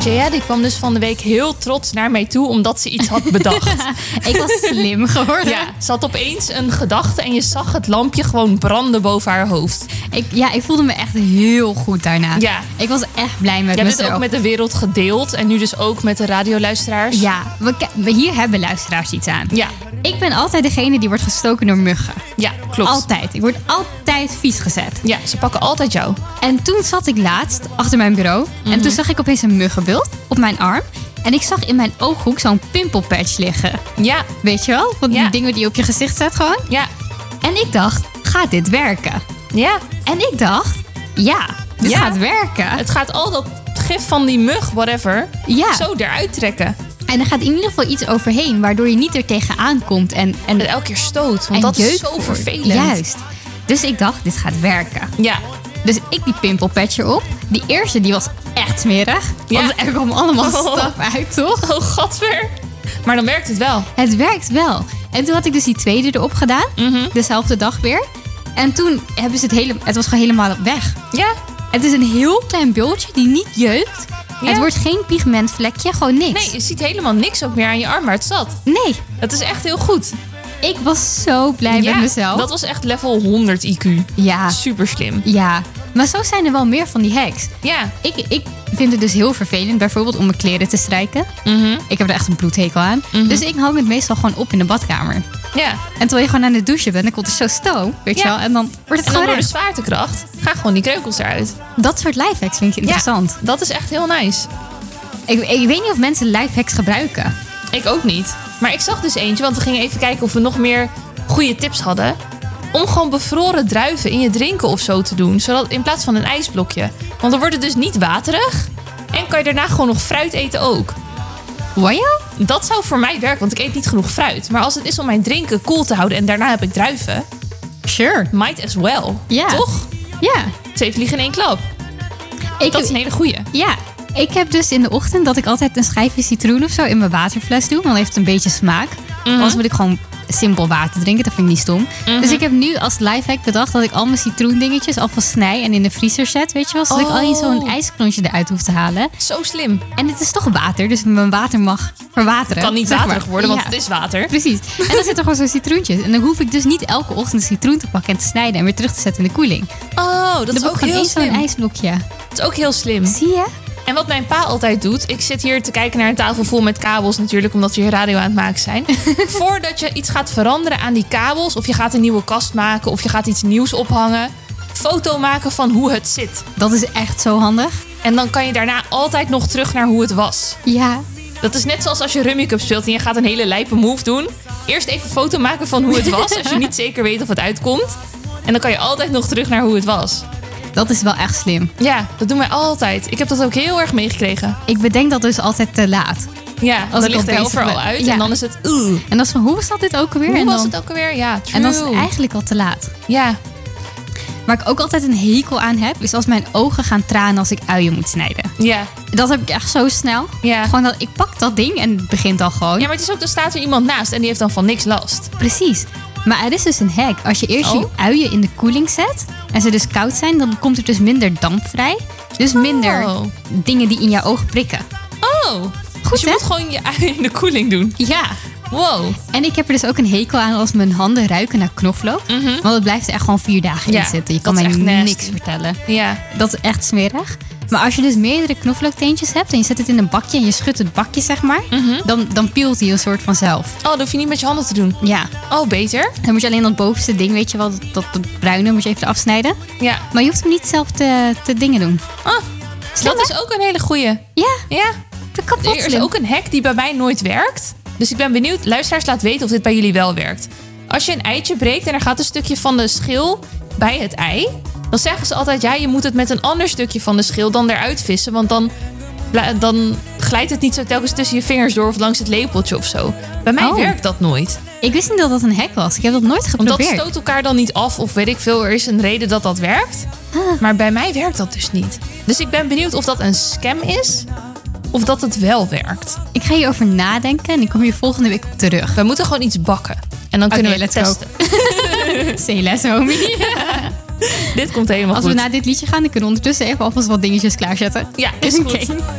Jaya die kwam dus van de week heel trots naar mij toe omdat ze iets had bedacht. Ik was slim geworden. Ja, ze had opeens een gedachte en je zag het lampje gewoon branden boven haar hoofd. Ik voelde me echt heel goed daarna. Ja. Ik was echt blij met Je hebt het mezelf. ook met de wereld gedeeld en nu dus ook met de radioluisteraars. Ja, hier hebben luisteraars iets aan. Ja, Ik ben altijd degene die wordt gestoken door muggen. ja, klopt. Altijd. Ik word altijd vies gezet. Ja, ze pakken altijd jou. En toen zat ik laatst achter mijn bureau. En toen zag ik opeens een muggenbult op mijn arm. En ik zag in mijn ooghoek zo'n pimpelpatch liggen. Ja, Weet je wel? Van die Ja. dingen die je op je gezicht zet gewoon. ja, En ik dacht, gaat dit werken? ja. En ik dacht, ja, dit Ja. gaat werken. Het gaat al dat gif van die mug, whatever, Ja. zo eruit trekken. En er gaat in ieder geval iets overheen, waardoor je niet er tegenaan komt. En En elke keer stoot, want en dat is jeuk zo wordt. vervelend. Juist. Dus ik dacht, dit gaat werken. Ja, Dus ik die pimpelpatch erop. Die eerste, die was echt smerig. Ja. Want er kwam allemaal staf uit, toch? oh godver. Maar dan werkt het wel. Het werkt wel. En toen had ik dus die tweede erop gedaan. Dezelfde dag weer. En toen hebben ze het was gewoon helemaal weg. Ja, Het is een heel klein bultje die niet jeukt. Ja. Het wordt geen pigmentvlekje, gewoon niks. nee, je ziet helemaal niks ook meer aan je arm waar het zat. Nee. Het is echt heel goed. Ik was zo blij met mezelf. Dat was echt level 100 IQ. Ja. Super slim. Ja. Maar zo zijn er wel meer van die hacks. Ja, Ik vind het dus heel vervelend, bijvoorbeeld om mijn kleren te strijken. Ik heb er echt een bloedhekel aan. Dus ik hang het meestal gewoon op in de badkamer. ja. En terwijl je gewoon aan het douchen bent, dan komt er zo stoom, weet je Ja. wel. En dan wordt het En dan gewoon door de recht. zwaartekracht gaan gewoon die kreukels eruit. Dat soort lifehacks vind ik interessant. Ja, dat is echt heel nice. Ik weet niet of mensen lifehacks gebruiken. Ik ook niet. Maar ik zag dus eentje, want we gingen even kijken of we nog meer goede tips hadden. Om gewoon bevroren druiven in je drinken of zo te doen. Zodat in plaats van een ijsblokje. Want dan wordt het dus niet waterig. En kan je daarna gewoon nog fruit eten ook. Wajo? Dat zou voor mij werken, want ik eet niet genoeg fruit. Maar als het is om mijn drinken koel te houden en daarna heb ik druiven. Sure. Might as well. Ja. Toch? Ja. 2 vliegen in 1 klap. Ik Dat is een hele goeie. Ja. Ik heb dus in de ochtend dat ik altijd een schijfje citroen of zo in mijn waterfles doe. Want dan heeft het een beetje smaak. Anders moet ik gewoon simpel water drinken. Dat vind ik niet stom. Dus ik heb nu als lifehack bedacht dat ik al mijn citroendingetjes alvast snij en in de vriezer zet. Weet je wel? Zodat ik al niet zo'n ijsklontje eruit hoef te halen. Zo slim. En het is toch water, dus mijn water mag verwateren. Het kan niet zeg maar. waterig worden, want Ja. het is water. Precies. En dan zit er gewoon zo'n citroentje. En dan hoef ik dus niet elke ochtend een citroen te pakken en te snijden en weer terug te zetten in de koeling. Oh, dat is Dan ook gewoon heel eens zo'n slim. ijsblokje. Dat is ook heel slim. Zie je? En wat mijn pa altijd doet... Ik zit hier te kijken naar een tafel vol met kabels natuurlijk... omdat we hier radio aan het maken zijn. Voordat je iets gaat veranderen aan die kabels... of je gaat een nieuwe kast maken... of je gaat iets nieuws ophangen... foto maken van hoe het zit. Dat is echt zo handig. En dan kan je daarna altijd nog terug naar hoe het was. Ja. Dat is net zoals als je Rummy Cup speelt... en je gaat een hele lijpe move doen. Eerst even foto maken van hoe het was... als je niet zeker weet of het uitkomt. En dan kan je altijd nog terug naar hoe het was. Dat is wel echt slim. Ja, dat doen wij altijd. Ik heb dat ook heel erg meegekregen. Ik bedenk dat dus altijd te laat. Ja, Als dan ik ligt al de helft er bezig al ben. uit Ja. en dan is het... En dat is van, hoe was dit ook alweer? Hoe en was dan, het ook alweer? Ja, true. En dan is het eigenlijk al te laat. Ja, Waar ik ook altijd een hekel aan heb, is als mijn ogen gaan tranen als ik uien moet snijden. ja. Dat heb ik echt zo snel. Ja. Gewoon dat ik pak dat ding en het begint al gewoon. Ja, maar het is ook, er staat er iemand naast en die heeft dan van niks last. Precies. Maar er is dus een hack. Als je eerst je uien in de koeling zet en ze dus koud zijn, dan komt er dus minder damp vrij. Dus minder Oh. dingen die in jouw ogen prikken. Oh, dus je hè? moet gewoon je ui in de koeling doen. Ja. Wow. En ik heb er dus ook een hekel aan als mijn handen ruiken naar knoflook. Want het blijft er echt gewoon 4 dagen Ja, in zitten. Je dat kan is mij echt niks nasty. vertellen. Ja. Dat is echt smerig. Maar als je dus meerdere knoflookteentjes hebt en je zet het in een bakje en je schudt het bakje, zeg maar, dan peelt hij een soort vanzelf. Oh, dat hoef je niet met je handen te doen. Ja. Oh, beter. Dan moet je alleen dat bovenste ding, weet je wel, dat bruine moet je even eraf snijden. Ja. Maar je hoeft hem niet zelf te dingen doen. Ah, Slim, dat hè? is ook een hele goeie. Ja, Ja. dat kan Er is ook een hack die bij mij nooit werkt. Dus ik ben benieuwd. Luisteraars, laat weten of dit bij jullie wel werkt. Als je een eitje breekt en er gaat een stukje van de schil bij het ei... dan zeggen ze altijd, ja, je moet het met een ander stukje van de schil dan eruit vissen. Want dan glijdt het niet zo telkens tussen je vingers door of langs het lepeltje of zo. Bij mij Oh. werkt dat nooit. Ik wist niet dat dat een hack was. Ik heb dat nooit Want geprobeerd. dat stoot elkaar dan niet af of weet ik veel. Er is een reden dat dat werkt. Maar bij mij werkt dat dus niet. Dus ik ben benieuwd of dat een scam is of dat het wel werkt. Ik ga hierover nadenken en ik kom hier volgende week op terug. We moeten gewoon iets bakken. En dan kunnen we het let's go. testen. Say less, homie. Dit komt helemaal Als goed. we naar dit liedje gaan, dan kunnen we ondertussen even alvast wat dingetjes klaarzetten. Ja, is goed. Oké.